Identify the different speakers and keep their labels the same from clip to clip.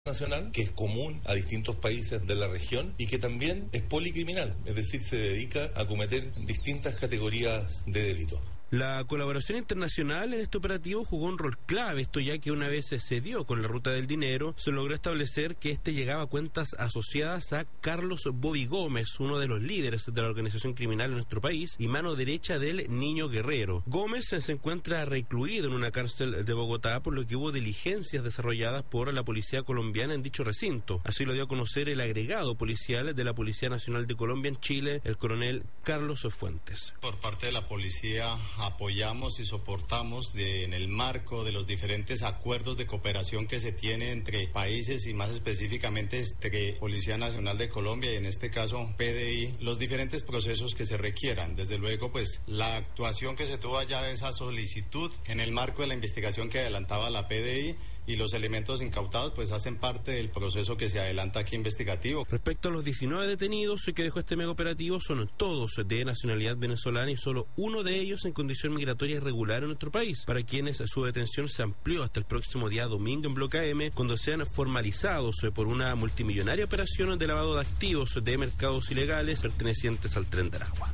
Speaker 1: nacional, que es común a distintos países de la región y que también es policriminal, es decir, se dedica a cometer distintas categorías de delitos.
Speaker 2: La colaboración internacional en este operativo jugó un rol clave, esto ya que una vez se dio con la ruta del dinero, se logró establecer que este llegaba a cuentas asociadas a Carlos Bobby Gómez, uno de los líderes de la organización criminal en nuestro país y mano derecha del Niño Guerrero. Gómez se encuentra recluido en una cárcel de Bogotá, por lo que hubo diligencias desarrolladas por la policía colombiana en dicho recinto. Así lo dio a conocer el agregado policial de la Policía Nacional de Colombia en Chile, el coronel Carlos Fuentes.
Speaker 3: Por parte de la policía apoyamos y soportamos en el marco de los diferentes acuerdos de cooperación que se tiene entre países y más específicamente entre Policía Nacional de Colombia y en este caso PDI, los diferentes procesos que se requieran. Desde luego, pues la actuación que se tuvo allá de esa solicitud en el marco de la investigación que adelantaba la PDI y los elementos incautados pues hacen parte del proceso que se adelanta aquí investigativo.
Speaker 2: Respecto a los 19 detenidos que dejó este mega operativo, son todos de nacionalidad venezolana y solo uno de ellos en condición migratoria irregular en nuestro país, para quienes su detención se amplió hasta el próximo día domingo en Bloque AM, cuando sean formalizados por una multimillonaria operación de lavado de activos de mercados ilegales pertenecientes al Tren de Aragua.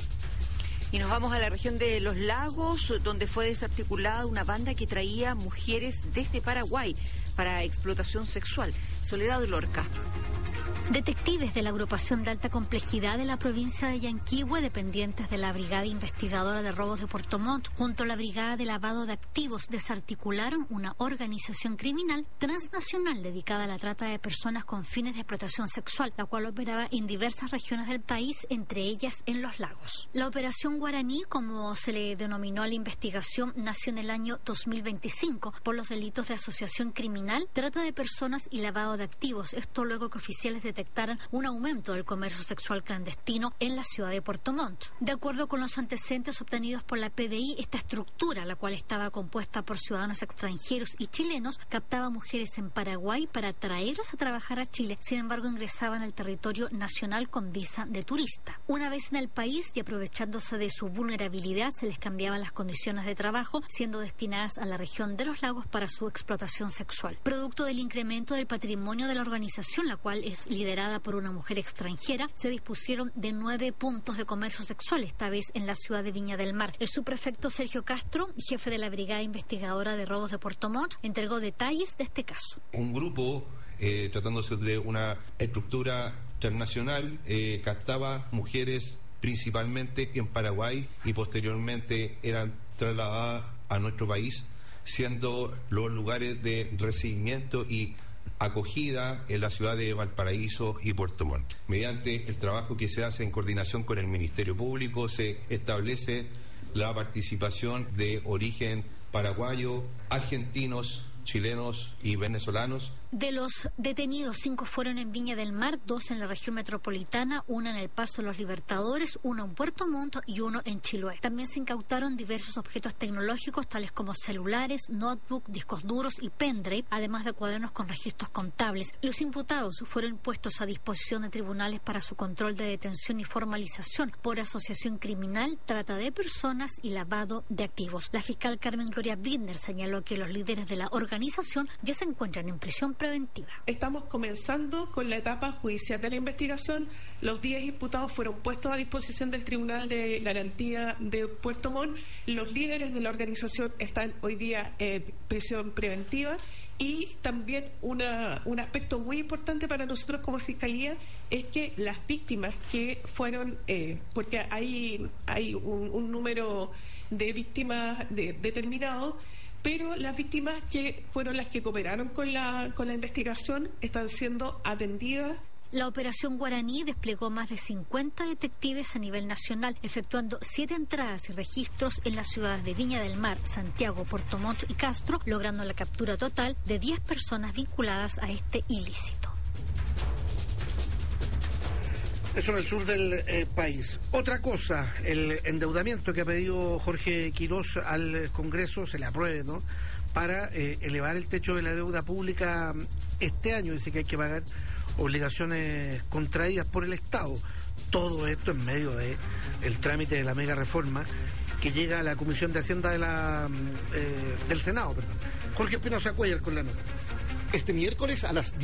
Speaker 4: Y nos vamos a la región de Los Lagos, donde fue desarticulada una banda que traía mujeres desde Paraguay para explotación sexual. Soledad Lorca.
Speaker 5: Detectives de la agrupación de alta complejidad de la provincia de Yanquihue, dependientes de la Brigada Investigadora de Robos de Puerto Montt, junto a la Brigada de Lavado de Activos, desarticularon una organización criminal transnacional dedicada a la trata de personas con fines de explotación sexual, la cual operaba en diversas regiones del país, entre ellas en Los Lagos. La Operación Guaraní, como se le denominó a la investigación, nació en el año 2025 por los delitos de asociación criminal, trata de personas y lavado de activos. Esto luego que oficiales detectaran un aumento del comercio sexual clandestino en la ciudad de Puerto Montt. De acuerdo con los antecedentes obtenidos por la PDI, esta estructura, la cual estaba compuesta por ciudadanos extranjeros y chilenos, captaba mujeres en Paraguay para traerlas a trabajar a Chile. Sin embargo, ingresaban al territorio nacional con visa de turista. Una vez en el país y aprovechándose de su vulnerabilidad, se les cambiaban las condiciones de trabajo, siendo destinadas a la región de Los Lagos para su explotación sexual. Producto del incremento del patrimonio de la organización, la cual es liderada por una mujer extranjera, se dispusieron de 9 puntos de comercio sexual, esta vez en la ciudad de Viña del Mar. El subprefecto Sergio Castro, jefe de la Brigada Investigadora de Robos de Puerto Montt, entregó detalles de este caso.
Speaker 6: Un grupo, tratándose de una estructura transnacional, captaba mujeres principalmente en Paraguay y posteriormente eran trasladadas a nuestro país, siendo los lugares de recibimiento y acogida en la ciudad de Valparaíso y Puerto Montt. Mediante el trabajo que se hace en coordinación con el Ministerio Público, se establece la participación de origen paraguayo, argentinos, chilenos y venezolanos.
Speaker 5: De los detenidos, 5 fueron en Viña del Mar, 2 en la región metropolitana, 1 en el Paso de los Libertadores, 1 en Puerto Montt y 1 en Chiloé. También se incautaron diversos objetos tecnológicos tales como celulares, notebook, discos duros y pendrive, además de cuadernos con registros contables. Los imputados fueron puestos a disposición de tribunales para su control de detención y formalización por asociación criminal, trata de personas y lavado de activos. La fiscal Carmen Gloria Bittner señaló que los líderes de la organización ya se encuentran en prisión preventiva.
Speaker 7: Estamos comenzando con la etapa judicial de la investigación. Los 10 imputados fueron puestos a disposición del Tribunal de Garantía de Puerto Montt. Los líderes de la organización están hoy día en prisión preventiva. Y también un aspecto muy importante para nosotros como Fiscalía es que las víctimas que fueron, porque hay un número de víctimas determinado, pero las víctimas que fueron las que cooperaron con la investigación están siendo atendidas.
Speaker 5: La Operación Guaraní desplegó más de 50 detectives a nivel nacional, efectuando 7 entradas y registros en las ciudades de Viña del Mar, Santiago, Puerto Montt y Castro, logrando la captura total de 10 personas vinculadas a este ilícito.
Speaker 8: Eso en el sur del país. Otra cosa, el endeudamiento que ha pedido Jorge Quirós al Congreso se le apruebe, ¿no?, para elevar el techo de la deuda pública este año. Dice que hay que pagar obligaciones contraídas por el Estado. Todo esto en medio de el trámite de la mega reforma que llega a la Comisión de Hacienda del Senado. Jorge Espinosa Cuellar con la nota.
Speaker 9: este miércoles a las